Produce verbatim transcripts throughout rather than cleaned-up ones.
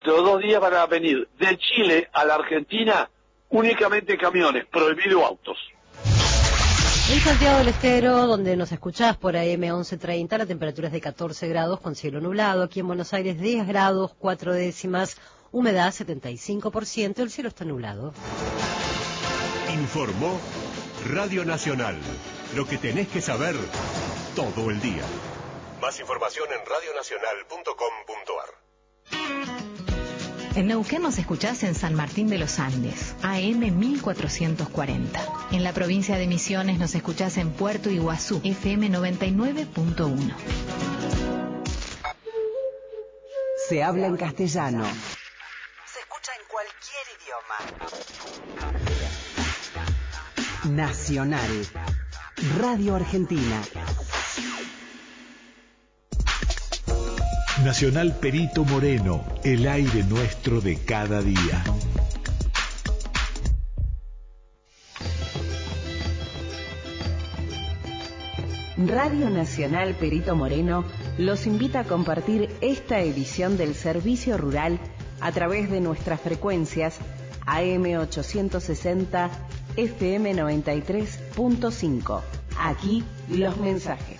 Los dos días van a venir de Chile a la Argentina únicamente camiones, prohibido autos. En Santiago del Estero, donde nos escuchás por A M once treinta, la temperatura es de catorce grados con cielo nublado. Aquí en Buenos Aires diez grados, cuatro décimas, humedad setenta y cinco por ciento, el cielo está nublado. Informó Radio Nacional. Lo que tenés que saber todo el día. Más información en radio nacional punto com punto a r. En Neuquén nos escuchás en San Martín de los Andes, A M mil cuatrocientos cuarenta. En la provincia de Misiones nos escuchás en Puerto Iguazú, F M noventa y nueve punto uno. Se habla en castellano. Se escucha en cualquier idioma. Nacional. Radio Argentina. Nacional Perito Moreno, el aire nuestro de cada día. Radio Nacional Perito Moreno los invita a compartir esta edición del Servicio Rural a través de nuestras frecuencias A M ochocientos sesenta, F M noventa y tres punto cinco. Aquí los mensajes.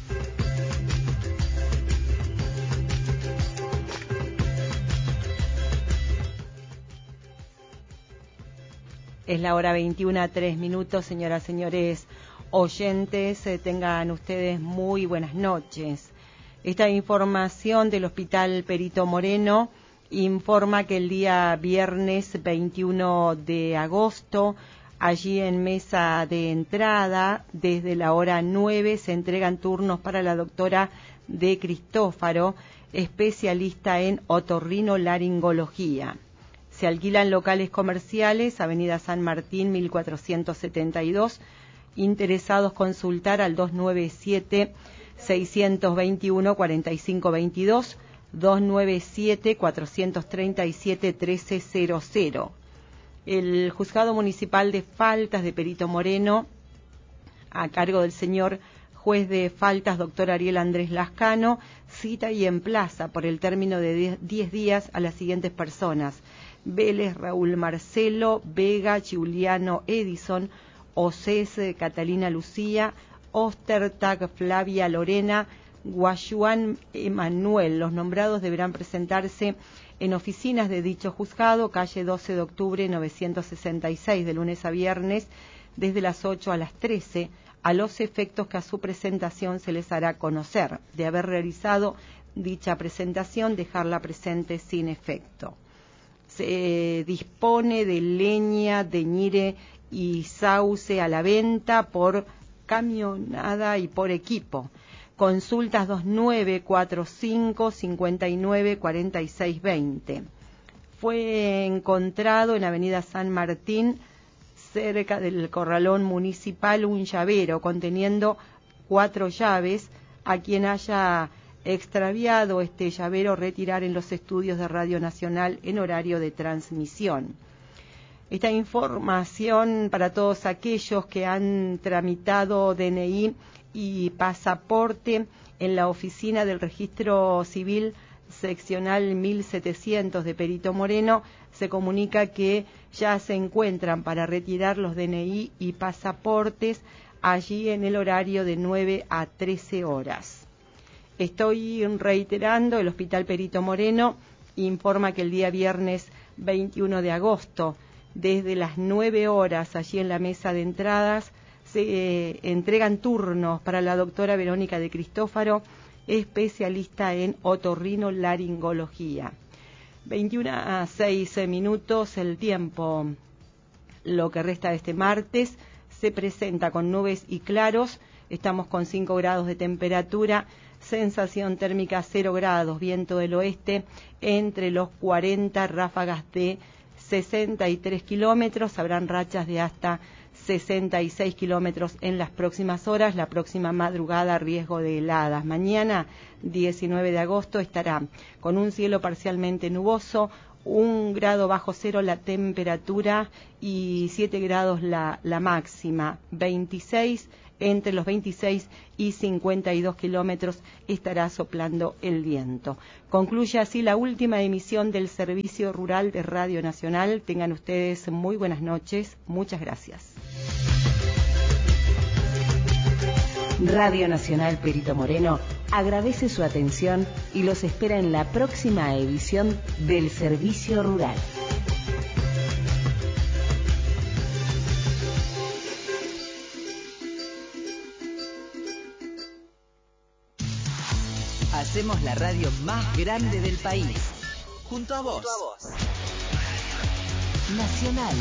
Es la hora veintiuna, tres minutos, señoras, señores oyentes, eh, tengan ustedes muy buenas noches. Esta información del Hospital Perito Moreno informa que el día viernes veintiuno de agosto, allí en mesa de entrada, desde la hora nueve, se entregan turnos para la doctora De Cristófaro, especialista en otorrinolaringología. Se alquilan locales comerciales, Avenida San Martín mil cuatrocientos setenta y dos, interesados consultar al dos nueve siete, seis dos uno, cuatro cinco dos dos, dos nueve siete, cuatro tres siete, uno tres cero cero. El Juzgado Municipal de Faltas de Perito Moreno, a cargo del señor juez de faltas, doctor Ariel Andrés Lascano, cita y emplaza por el término de diez días a las siguientes personas: Vélez Raúl Marcelo, Vega Giuliano Edison, Océs Catalina Lucía, Ostertag Flavia Lorena, Guayuán Emanuel. Los nombrados deberán presentarse en oficinas de dicho juzgado, calle doce de octubre novecientos sesenta y seis, de lunes a viernes, desde las ocho a las trece, a los efectos que a su presentación se les hará conocer. De haber realizado dicha presentación, dejarla presente sin efecto. Se dispone de leña, de ñire y sauce a la venta por camionada y por equipo. Consultas dos nueve cuatro cinco, cinco nueve, cuatro seis dos cero. Fue encontrado en Avenida San Martín, cerca del corralón municipal, un llavero conteniendo cuatro llaves. A quien haya extraviado este llavero, retirar en los estudios de Radio Nacional en horario de transmisión. Esta información para todos aquellos que han tramitado D N I y pasaporte en la oficina del Registro Civil seccional mil setecientos de Perito Moreno, se comunica que ya se encuentran para retirar los D N I y pasaportes allí en el horario de nueve a trece horas. Estoy reiterando, el Hospital Perito Moreno informa que el día viernes veintiuno de agosto, desde las nueve horas, allí en la mesa de entradas, se eh, entregan turnos para la doctora Verónica de Cristófaro, especialista en otorrinolaringología. veintiuno a seis minutos, el tiempo, lo que resta de este martes, se presenta con nubes y claros. Estamos con cinco grados de temperatura, sensación térmica cero grados, viento del oeste entre los cuarenta, ráfagas de sesenta y tres kilómetros, habrán rachas de hasta sesenta y seis kilómetros en las próximas horas. La próxima madrugada, riesgo de heladas. Mañana, diecinueve de agosto, estará con un cielo parcialmente nuboso, un grado bajo cero la temperatura y siete grados la, la máxima. veintiséis, entre los veintiséis y cincuenta y dos kilómetros estará soplando el viento. Concluye así la última emisión del Servicio Rural de Radio Nacional. Tengan ustedes muy buenas noches. Muchas gracias. Radio Nacional Perito Moreno agradece su atención y los espera en la próxima edición del Servicio Rural. Hacemos la radio más grande del país. Junto a vos. Junto a vos. Nacional.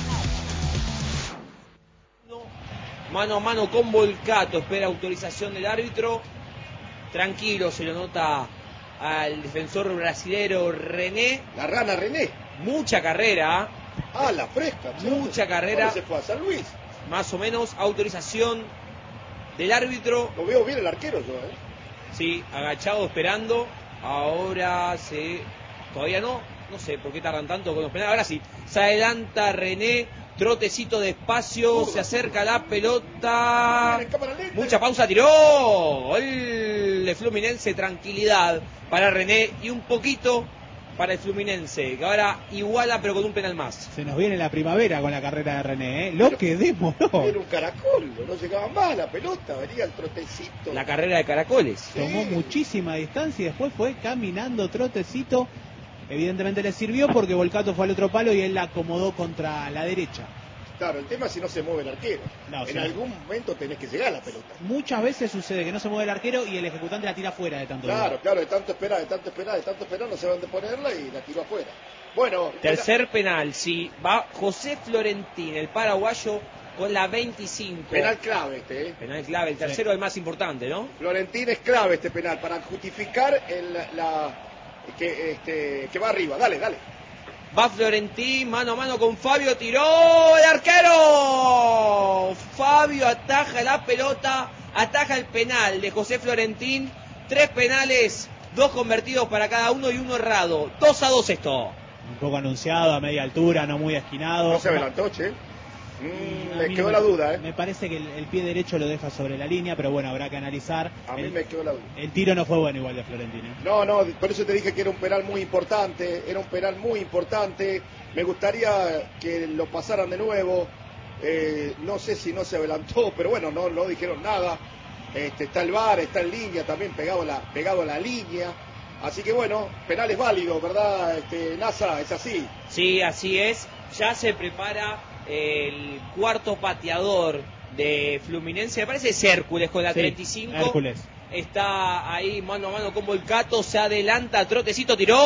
Mano a mano con Volcato, espera autorización del árbitro. Tranquilo, se lo nota al defensor brasilero René. La rana René. Mucha carrera. Ah, la fresca. Mucha carrera. ¿Cómo se fue a San Luis? Más o menos, autorización del árbitro. Lo veo bien el arquero yo, ¿eh? Sí, agachado esperando. Ahora se... Todavía no. No sé por qué tardan tanto con los penales. Ahora sí. Se adelanta René. Trotecito despacio. Se acerca la pelota. Mucha pausa. Tiró. Gol de Fluminense. Tranquilidad para René. Y un poquito para el Fluminense, que ahora iguala pero con un penal más. Se nos viene la primavera con la carrera de René, ¿eh? Lo pero, que demoró. Era un caracol, no llegaba más la pelota, venía el trotecito. La carrera de caracoles. Sí. Tomó muchísima distancia y después fue caminando trotecito. Evidentemente le sirvió porque Volcato fue al otro palo y él la acomodó contra la derecha. Claro, el tema es si no se mueve el arquero. No, en sí. algún momento tenés que llegar a la pelota. Muchas veces sucede que no se mueve el arquero y el ejecutante la tira afuera de tanto. Claro, lugar. claro, de tanto esperar, de tanto esperar, de tanto esperar, no sé dónde ponerla y la tiró afuera. Bueno. Tercer era... penal, sí, va José Florentín, el paraguayo, con la veinticinco. Penal clave este, ¿eh? Penal clave, el tercero sí. Es el más importante, ¿no? Florentín es clave este penal para justificar el, la que, este, que va arriba. Dale, dale. Va Florentín, mano a mano con Fabio, tiró el arquero. Fabio ataja la pelota, ataja el penal de José Florentín. Tres penales, dos convertidos para cada uno y uno errado. Dos a dos esto. Un poco anunciado, a media altura, no muy esquinado. No se adelantó, che. Mm, me quedó me, la duda, ¿eh? Me parece que el, el pie derecho lo deja sobre la línea, pero bueno, habrá que analizar. A el, mí me quedó la duda. El tiro no fue bueno igual de Florentín, ¿eh? No, no, por eso te dije que era un penal muy importante, era un penal muy importante. Me gustaría que lo pasaran de nuevo. Eh, no sé si no se adelantó, pero bueno, no, no dijeron nada. Este, está el V A R, está en línea, también pegado a la, pegado a la línea. Así que bueno, penal es válido, ¿verdad, este, NASA? Es así. Sí, así es. Ya se prepara el cuarto pateador de Fluminense, me parece es Hércules con la sí, treinta y cinco. Hércules. Está ahí mano a mano con Volcato, se adelanta, trotecito, tiró,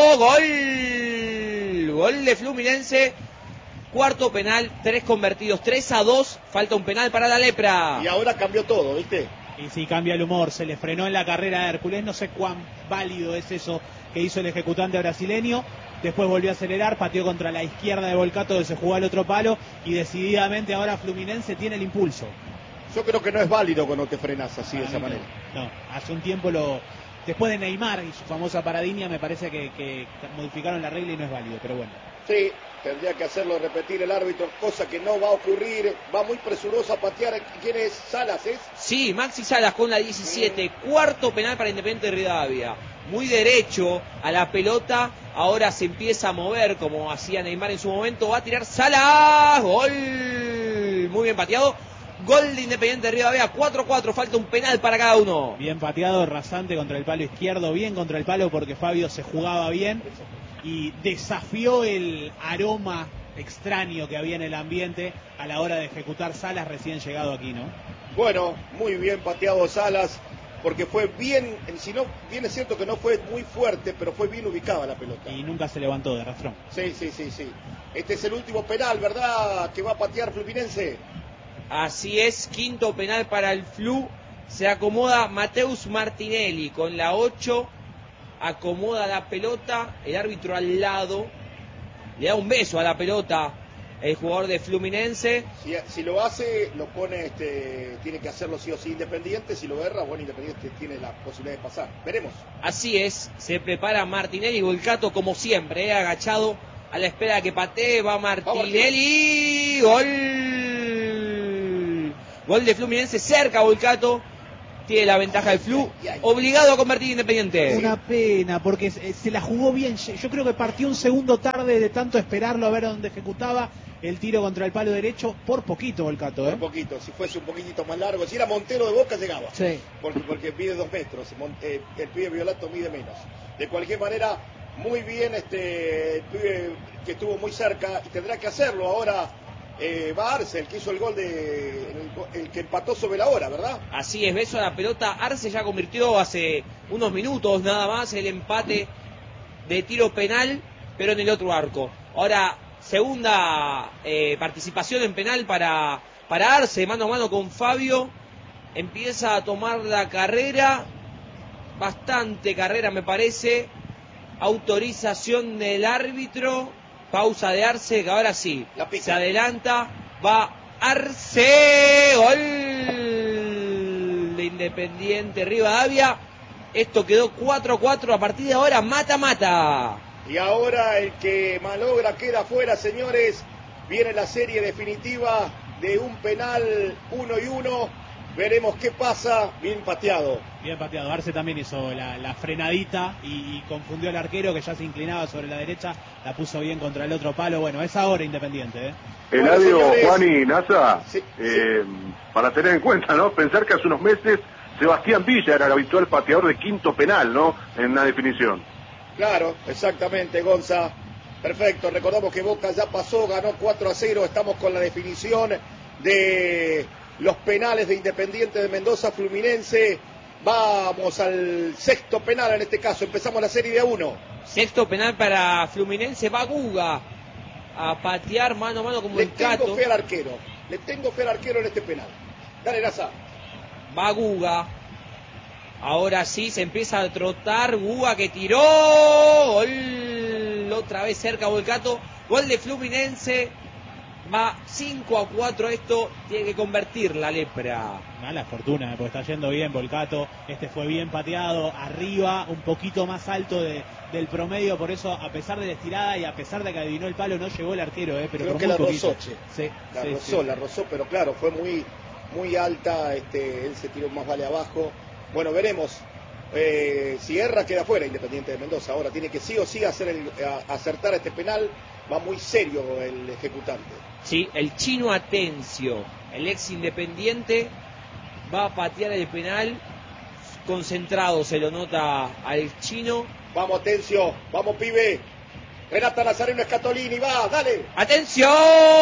gol. Gol de Fluminense. Cuarto penal, tres convertidos, tres a dos, falta un penal para la Lepra. Y ahora cambió todo, ¿viste? Y sí, cambia el humor, se le frenó en la carrera de Hércules, no sé cuán válido es eso que hizo el ejecutante brasileño. Después volvió a acelerar, pateó contra la izquierda de Volcato, que se jugó al otro palo, y decididamente ahora Fluminense tiene el impulso. Yo creo que no es válido cuando te frenas así de esa manera. No, hace un tiempo lo... Después de Neymar y su famosa paradiña, me parece que, que modificaron la regla y no es válido, pero bueno. Sí, tendría que hacerlo repetir el árbitro, cosa que no va a ocurrir. Va muy presuroso a patear. ¿Quién es? ¿Salas es? Sí, Maxi Salas con la diecisiete. Mm. Cuarto penal para Independiente de Rivadavia. Muy derecho a la pelota. Ahora se empieza a mover como hacía Neymar en su momento. Va a tirar Salas. Gol. Muy bien pateado. Gol de Independiente de Rivadavia. cuatro a cuatro. Falta un penal para cada uno. Bien pateado, rasante contra el palo izquierdo. Bien contra el palo porque Fabio se jugaba bien. Y desafió el aroma extraño que había en el ambiente a la hora de ejecutar Salas recién llegado aquí, ¿no? Bueno, muy bien pateado Salas, porque fue bien, si no, bien es cierto que no fue muy fuerte, pero fue bien ubicada la pelota. Y nunca se levantó de rastrón. Sí, sí, sí, sí. Este es el último penal, ¿verdad? Que va a patear Fluminense. Así es, quinto penal para el Flu. Se acomoda Mateus Martinelli con la ocho. Acomoda la pelota, el árbitro al lado, le da un beso a la pelota el jugador de Fluminense. Si, si lo hace, lo pone, este, tiene que hacerlo sí o sí Independiente. Si lo erra, bueno, Independiente tiene la posibilidad de pasar. Veremos. Así es, se prepara Martinelli, Volcato como siempre, eh, agachado a la espera de que patee, va Martinelli, gol, gol de Fluminense, cerca Volcato, tiene la ventaja del Flu, obligado a convertir Independiente. Una pena, porque se, se la jugó bien, yo creo que partió un segundo tarde de tanto esperarlo a ver dónde ejecutaba el tiro contra el palo derecho, por poquito Volcato, ¿eh? Por poquito, si fuese un poquitito más largo, si era Montero de Boca llegaba, sí. porque, porque mide dos metros, eh, el pibe Violato mide menos. De cualquier manera, muy bien este el pibe que estuvo muy cerca y tendrá que hacerlo ahora. Eh, va Arce, el que hizo el gol de el, el que empató sobre la hora, ¿verdad? Así es, beso a la pelota. Arce ya convirtió hace unos minutos nada más el empate de tiro penal, pero en el otro arco. Ahora, segunda eh, participación en penal para, para Arce, mano a mano con Fabio. Empieza a tomar la carrera, bastante carrera me parece. Autorización del árbitro. Pausa de Arce, que ahora sí, se adelanta, va Arce, gol de Independiente Rivadavia. Esto quedó cuatro a cuatro, a partir de ahora mata-mata. Y ahora el que malogra queda fuera, señores. Viene la serie definitiva de un penal uno y uno. Veremos qué pasa. Bien pateado. Bien pateado. Arce también hizo la, la frenadita y, y confundió al arquero que ya se inclinaba sobre la derecha. La puso bien contra el otro palo. Bueno, es ahora Independiente, ¿eh? Eladio, bueno, Juan y Nasa, sí, eh, sí. para tener en cuenta, ¿no? Pensar que hace unos meses Sebastián Villa era el habitual pateador de quinto penal, ¿no? En la definición. Claro, exactamente, Gonza. Perfecto. Recordamos que Boca ya pasó, ganó cuatro a cero. Estamos con la definición de los penales de Independiente de Mendoza, Fluminense. Vamos al sexto penal en este caso. Empezamos la serie de a uno. Sexto penal para Fluminense. Va Guga a patear mano a mano como Le el Cato. tengo fe al arquero. Le tengo fe al arquero en este penal. Dale, Nasa. Va Guga. Ahora sí se empieza a trotar. Guga que tiró. Gol. Otra vez cerca Volcato. Gol de Fluminense. Va cinco a cuatro esto, tiene que convertir la lepra. Mala fortuna, porque está yendo bien Volcato. Este fue bien pateado, arriba, un poquito más alto de, del promedio. Por eso, a pesar de la estirada y a pesar de que adivinó el palo, no llegó el arquero, eh, pero creo por que muy la poquito. rozó, che. Sí, la sí, rozó, sí. la rozó, pero claro, fue muy, muy alta. Este, él se tiró más vale abajo. Bueno, veremos. Eh, si erra, queda fuera Independiente de Mendoza. Ahora tiene que sí o sí hacer el, a, acertar este penal. Va muy serio el ejecutante. Sí, el chino Atencio, el ex Independiente, va a patear el penal. Concentrado se lo nota al chino. Vamos, Atencio, vamos, pibe. Renata Nazareno Escatolini, va, dale. ¡Atención!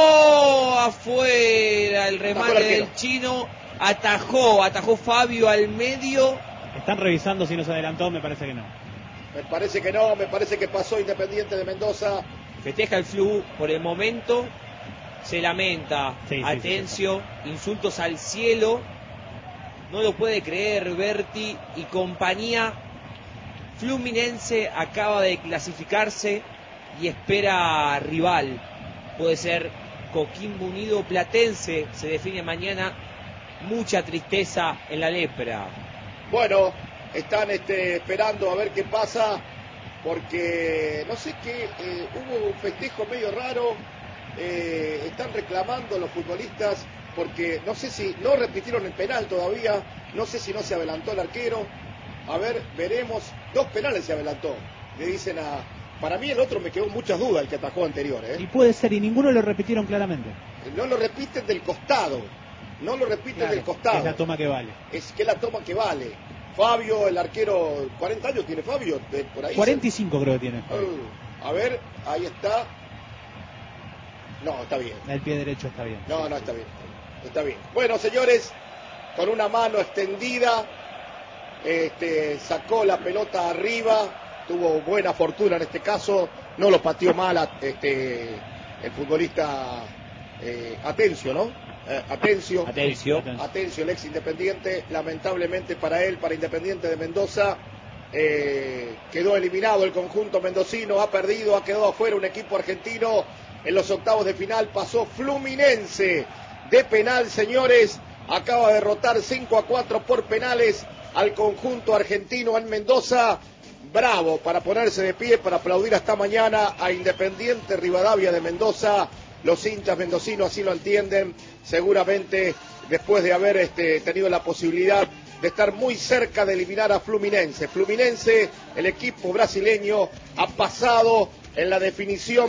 Afuera el remate del chino. Atajó, atajó Fabio al medio. Están revisando si nos adelantó, me parece que no. Me parece que no, me parece que pasó Independiente de Mendoza. Festeja el Flu por el momento. Se lamenta. Sí, Atencio, sí, sí, insultos al cielo. No lo puede creer Berti y compañía. Fluminense acaba de clasificarse y espera rival. Puede ser Coquimbo Unido Platense. Se define mañana. Mucha tristeza en la lepra. Bueno, están este, esperando a ver qué pasa, porque no sé qué, eh, hubo un festejo medio raro, eh, están reclamando los futbolistas, porque no sé si no repitieron el penal todavía, no sé si no se adelantó el arquero, a ver, veremos, dos penales se adelantó, le dicen a... Para mí el otro me quedó muchas dudas, el que atajó anterior, ¿eh? Y puede ser, y ninguno lo repitieron claramente. No lo repiten del costado. No lo repiten claro, del costado. Es la toma que vale. Es que la toma que vale. Fabio, el arquero, cuarenta años tiene Fabio, de, por ahí. cuarenta y cinco creo que tiene. Uh, a ver, ahí está. No, está bien. El pie derecho está bien. No, sí, no, está bien. Está bien. Bueno, señores, con una mano extendida, este, sacó la pelota arriba, tuvo buena fortuna en este caso, no lo pateó mal este, el futbolista eh, Atencio, ¿no? Eh, Atencio, Atencio, Atencio, el ex Independiente, lamentablemente para él, para Independiente de Mendoza, eh, quedó eliminado el conjunto mendocino, ha perdido, ha quedado afuera un equipo argentino En los octavos de final pasó Fluminense de penal, señores. Acaba de derrotar cinco a cuatro por penales al conjunto argentino en Mendoza. Bravo para ponerse de pie, para aplaudir hasta mañana a Independiente Rivadavia de Mendoza. Los hinchas mendocinos así lo entienden, seguramente después de haber este, tenido la posibilidad de estar muy cerca de eliminar a Fluminense. Fluminense, el equipo brasileño, ha pasado en la definición